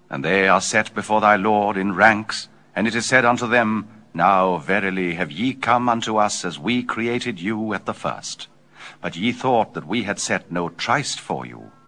And they are set before thy Lord in ranks, and it is said unto them, Now verily have ye come unto us as we created you at the first. But ye thought that we had set no tryst for you.